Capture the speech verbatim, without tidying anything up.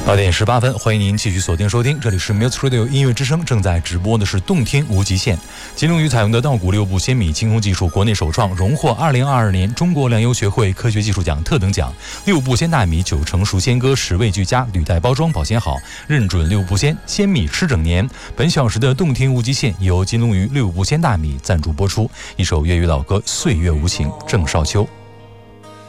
八点十八分，欢迎您继续锁定收听，这里是 Music Radio 音乐之声，正在直播的是动听无极限。金龙鱼采用的稻谷六步鲜米清空技术，国内首创，荣获二零二二年中国粮油学会科学技术奖特等奖。六步鲜大米九成熟鲜割，十味俱佳，履带包装保鲜好，认准六步鲜，鲜米吃整年。本小时的动听无极限由金龙鱼六步鲜大米赞助播出。一首粤语老歌《岁月无情》，郑少秋。